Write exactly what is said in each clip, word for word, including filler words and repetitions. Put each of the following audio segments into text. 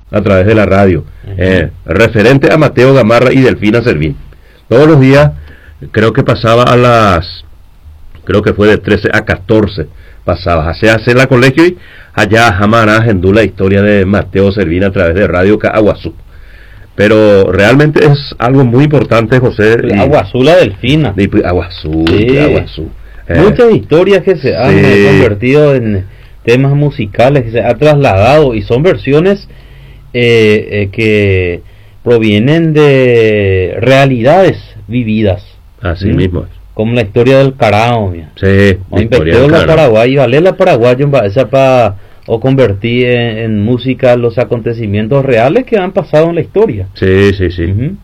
a través de la radio, uh-huh. eh, referente a Mateo Gamarra y Delfina Servín. Todos los días, creo que pasaba a las, creo que fue de trece a catorce, pasaba, hace hacer la colegio y allá Jamará agendó la historia de Mateo Servín a través de Radio Caguazú. Pero realmente es algo muy importante, José. Y, Aguazú, la Delfina. De, Aguazú, sí. de Aguazú. Eh, Muchas historias que se han sí. convertido en temas musicales, que se ha trasladado y son versiones eh, eh, que provienen de realidades vividas. Así ¿Mm? mismo. Como la historia del Carao. Mira. Sí, o historia la Paraguay, vale la Paraguay, esa para o convertir en, en música los acontecimientos reales que han pasado en la historia. Sí, sí, sí. Uh-huh.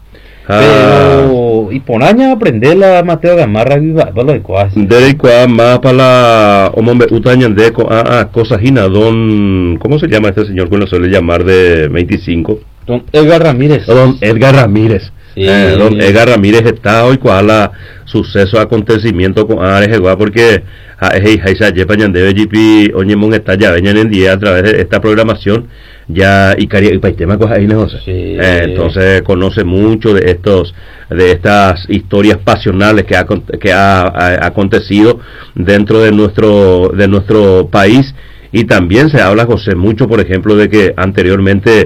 Pero, ah, y por años aprender la Mateo Gamarra para lo de cuas. De cuas más para la hombre utañande a cosas hina don, ¿cómo se llama este señor que lo suele llamar de veinticinco? Don Edgar Ramírez. Don Edgar Ramírez. Sí. Eh, don Edgar Ramírez está hoy cual la suceso acontecimiento con Ares porque a esa yepa ñande G P oñemon está ya venían en día a través de esta programación ya y cari y tema cosas ahí no sé. Sí. Eh, entonces conoce mucho de estos de estas historias pasionales que ha que ha, ha acontecido dentro de nuestro de nuestro país y también se habla, José, mucho por ejemplo de que anteriormente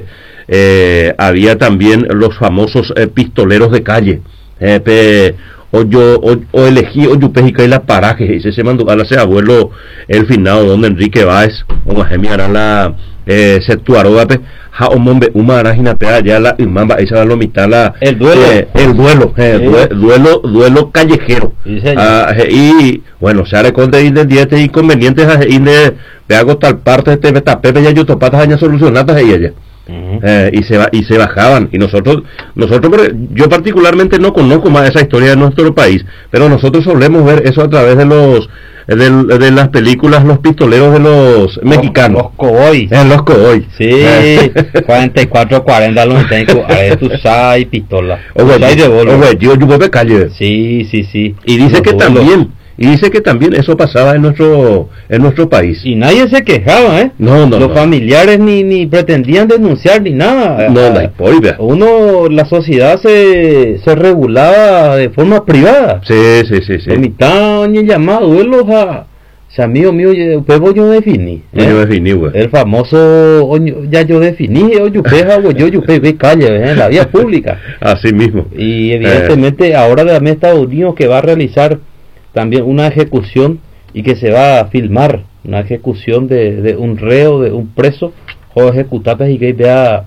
Eh, había también los famosos eh, pistoleros de calle eh, pe, o yo o, o elegí o yo pejica y la paraje y se se mandó a la se abuelo el finado donde Enrique Báez o Jemi hará la eh, se tuaroga pe ja o mombe uma arajina pe allá la imamba esa la lomita la el duelo eh, el duelo eh, sí. duelo, duelo duelo callejero sí, ah, eh, y bueno se hará con de de diete inconvenientes y de pe hago tal parte este beta pepe ya yo topatas años solucionadas y ella Uh-huh. Eh, y se va, y se bajaban y nosotros nosotros yo particularmente no conozco más esa historia de nuestro país, pero nosotros solemos ver eso a través de los de, de las películas Los Pistoleros de los mexicanos, los Cowboys, eh, los Cowboys, sí, cuarenta y cuatro cuarenta noventa y cinco tu sai pistola o güey yo yo voy a calle sí sí sí y dice que también y dice que también eso pasaba en nuestro en nuestro país y nadie se quejaba, eh no no los no. familiares ni ni pretendían denunciar ni nada no la ah, uno la sociedad se se regulaba de forma privada sí sí sí sí mitad ni llamado duelos a si amigo mío pego yo definí ¿eh? yo definí güey el famoso ya yo definí yo yo peja güey yo yo pegué calle ¿eh? En la vía pública así mismo y evidentemente eh. ahora de Estados Unidos que va a realizar también una ejecución y que se va a filmar una ejecución de, de un reo, de un preso o ejecutatas y que vea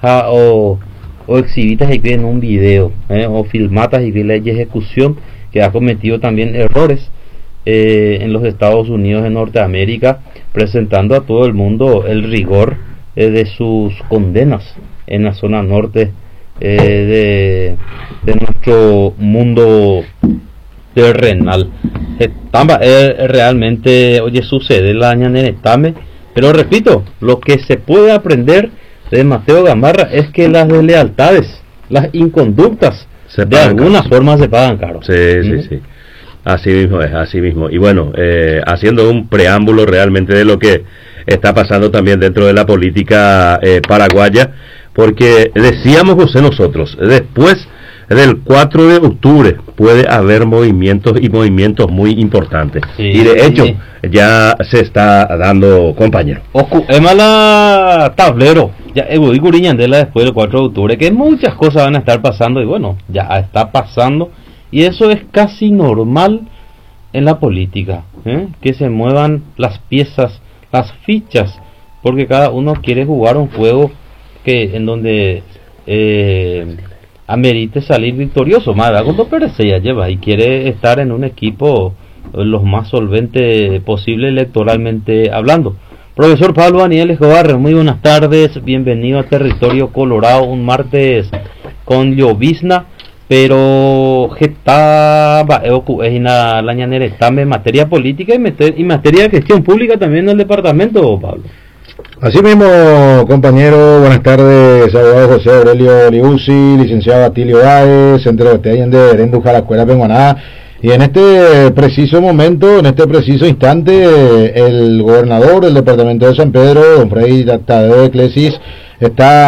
o, o exhibitas y que en un video eh, o filmatas y que la ejecución que ha cometido también errores eh, en los Estados Unidos de Norteamérica, presentando a todo el mundo el rigor eh, de sus condenas en la zona norte eh, de, de nuestro mundo terrenal. Estamba, eh, realmente oye sucede la ñaneretame, pero repito, lo que se puede aprender de Mateo Gamarra es que las deslealtades, las inconductas se de alguna caro. forma se pagan caro. Sí, ¿Mm? sí, sí. Así mismo es, así mismo. Y bueno, eh, haciendo un preámbulo realmente de lo que está pasando también dentro de la política eh, paraguaya, porque decíamos, José, nosotros, después del cuatro de octubre puede haber movimientos y movimientos muy importantes sí, y de hecho sí. ya se está dando, compañero. Ocu, es mala tablero ya después del cuatro de octubre que muchas cosas van a estar pasando y bueno, ya está pasando y eso es casi normal en la política, ¿eh? Que se muevan las piezas, las fichas, porque cada uno quiere jugar un juego que en donde eh, amerite salir victorioso, más cuando perece ya lleva y quiere estar en un equipo lo más solvente posible electoralmente hablando. Profesor Pablo Daniel Escobar, muy buenas tardes, bienvenido a Territorio Colorado, un martes con llovizna, pero está en la ñanera en materia política y, meter, y materia de gestión pública también en el departamento, Pablo. Así mismo, compañero, buenas tardes, abogado José Aurelio Liuzzi, licenciado Atilio Báez, centro de Allende, Erenduja, la Escuela Penguaná, y en este preciso momento, en este preciso instante, el gobernador del departamento de San Pedro, don Freddy Tadeo Eclesis, está